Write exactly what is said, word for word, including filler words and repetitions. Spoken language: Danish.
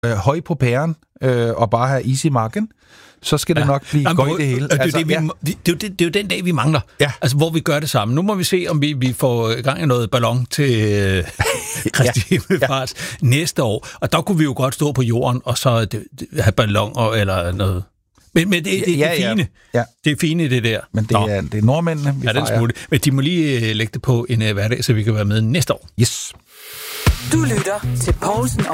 øh, høj på pæren øh, og bare have is i marken, så skal det ja. nok blive godt i det hele. Det er, altså, det, vi, ja. det, det, det, det er jo den dag, vi mangler. Ja. Altså, hvor vi gør det sammen. Nu må vi se, om vi, vi får gang i noget ballon til øh, Kristi Himmelfarts ja. næste år. Og der kunne vi jo godt stå på jorden og så det, det, have balloner eller noget. Men, men det, det, ja, det er fine. Ja. Ja. Det er fine, det der. Men det er, det er nordmændene, vi ja, fejrer. Ja, men de må lige uh, lægge det på en uh, hverdag, så vi kan være med næste år. Yes. Du lytter til Poulsen